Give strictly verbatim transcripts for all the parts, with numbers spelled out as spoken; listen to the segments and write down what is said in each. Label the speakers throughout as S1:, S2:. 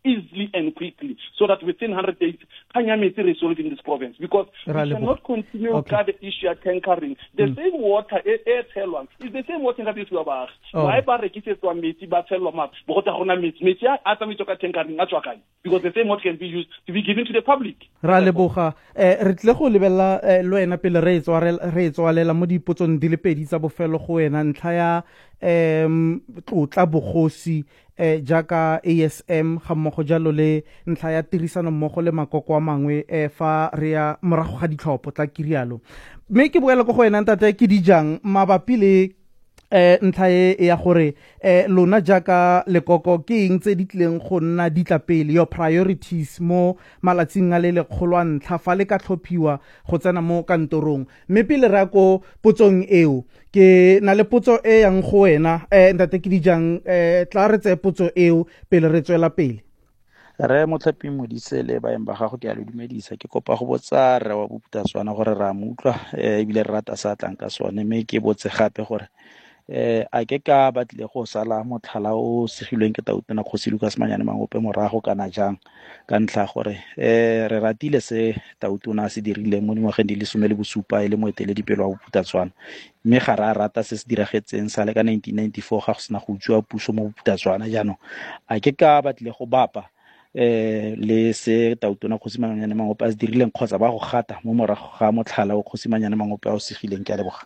S1: easily and quickly, so that within one hundred days, Kanyameti resolve in this province. Because we cannot continue okay. the issue of tankering. The mm. same water, air tell one, is the same water that is about. Why ba rekise to meti ba tell map, but hona meti meti ata mi toka tankering atwakai. Because the same water can be used to be given to the public.
S2: Ra leboga eh re tle go lebella lo ena pele re etswa re etswa lela mo dipotsong di le pedi tsa bofelo go wena ntlha ya em tlotla bogosi eh jaka A S M ga mmogo jalo le ntlha ya tirisano mmogo le makoko a mangwe eh fa re ya morago ga ditlhopho tla kirialo mme ke boela go go wena ntate ke dijang mabapi le eh ntlha e ya gore eh lona jaka lekoko ke eng tse di tleng go nna ditlapele your priorities mo malatsing a le lekgolwa ntlha fa le ka tlhophiwa go tsena mo kantorong mme pele ra ko potsong eo ke na le potso e yang go wena eh ntate ke dijang eh tla re tse potso eo pele re tswela pele
S3: re Mothapi Modise le baeng ba gago ke a le dumedisa ke kopa go botsa re wa Boputaswana gore ra mutlwa e bile re rata sa tlang ka sone mme ke botse gape gore eh a ke ka batle go sala motlhala o segilweng ke Tautona Kgosi Lucas Manyane Mangope morago kana jang ka ntlha gore eh re ratile se Tautona se dirile mo dingwageng di le some le bosupa e le moeteledipele wa Boputaswana mme ga ra rata se se diragetseng sa le ka nineteen ninety-four ga go sena go utswa puso mo Boputaswana jaanong a ke ka batle go bapa eh le se Tautona Kgosi Manyane Mangope a se dirileng kgotsa ba go gata mo morago ga motlhala o Kgosi Manyane Mangope a o segileng ke a leboga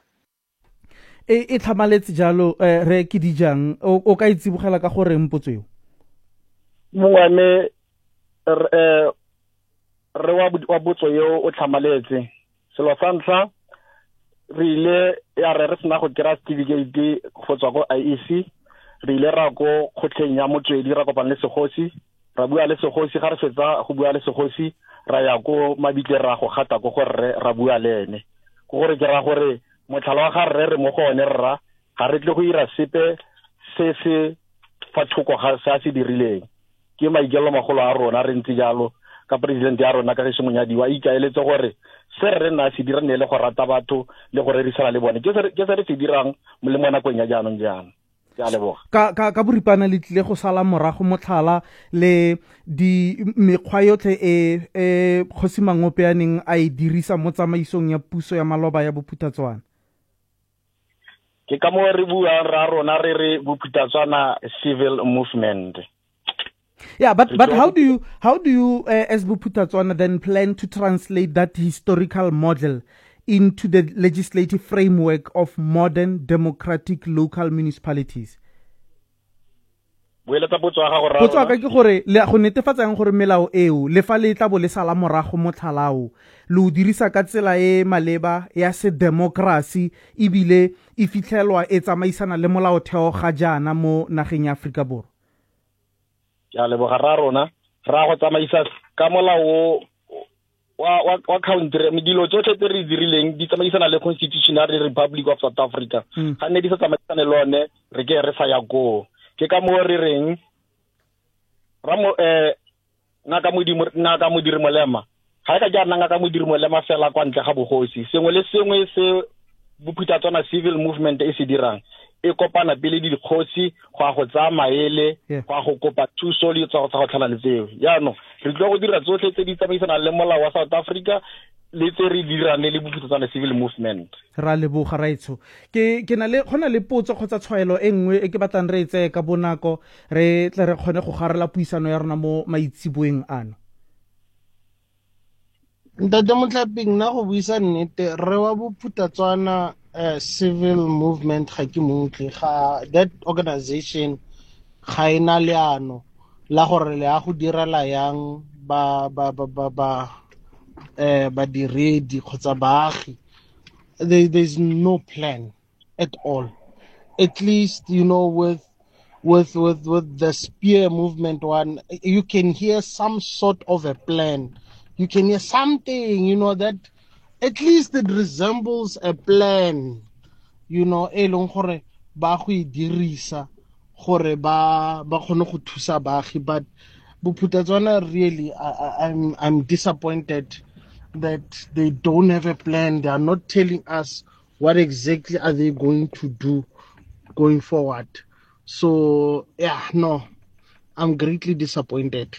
S2: e e tlhamaletse jalo re ke dijang o ka itsibogela ka gore mpotso eo
S4: moane eh re wa botso yo o tlhamaletse selo sa ntlha re ile ya re re sena go kira certificate go tswa go I E C re ile ra go khotleng ya motswedi ra kopana le segosi ra bua le segosi ga re fetsa go bua le segosi ra ya go mabitse ra go gata go gore ra bua le ene go gore ke ra gore motlhala wa ga re re mo go one rra ga re tle go ira sepe se se fa thoko ga sa se dirileng ke maikelo magolo a rona re ntse jalo ka president ya rona ka ge se monyadi wa ikaeletse gore se re na se dira ne le go rata batho le go rerisana le bone ke se ke se re se dirang mo le mona kwenya jaanong jaana ya leboga
S2: ka ka ka boripana le tlile go sala morago motlhala le di mekgwa yotlhe e e Kgosi Mangope a neng a e dirisa mo tsamaisong ya puso ya maloba ya Bophuthatswana
S4: ke ka mo re bua ra rona re re Bophuthatswana civil movement.
S2: Yeah, but but how do you how do you uh, as Bophuthatswana then plan to translate that historical model into the legislative framework of modern democratic local municipalities?
S4: Boeletsa potso ga go ra
S2: potso ka ke gore le go netefatsang gore melao eo le fa le tla bo le sala morago motlhalao le o dirisa ka tsela e maleba ya se democracy ebile e fitlhelwa e tsamaisana le molaotheo ga jana mo nageng ya Afrika Borwa
S4: ya le boga ra rona ra go tsamaisa ka molao wa wa wa country medilo tsotlhe tse re dirileng di tsamaisana le Constitutional Republic of South Africa ga ne di sa tsamaisana le one re ke re sa ya go ke ka mo re reng ra mo eh nga ka modimo nga ka modiri molema ga ka ja nna ka modiri molema fela kwa ntle ga bogosi sengwe le sengwe se Bophuthatswana civil movement e se dirang e kopana pele di dikgosi go a go tsa maele go a go kopa thuso le tsa go tsa go tlhala le tseo yaanong re tlo go dira tsotlhe tse di tsamaisana le molao wa South Africa le tse re dirang le Bophuthatswana civil movement
S2: ra leboga raitso ke ke na le gona le potso kgotsa tshwaelo e nngwe e ke batlang re etse ka bonako re tle re kgone go garela puisano ya rona mo maitsiboeng ano
S5: Ntate Mothapi nna go buisa nnete re wa Bophuthatswana uh, civil movement ga ke motle ga that organization ga ina leano la gore le a go direla yang ba ba ba ba ba eh ba diredi kgotsa baagi there there's no plan at all at least you know with with with with the spear movement one you can hear some sort of a plan you can hear something you know that at least it resembles a plan you know e leng gore ba go e dirisa gore ba ba kgone go thusa baagi but Bophuthatswana really I, I, I'm I'm disappointed that they don't have a plan. They are not telling us what exactly are they going to do going forward. So yeah, no, I'm greatly disappointed.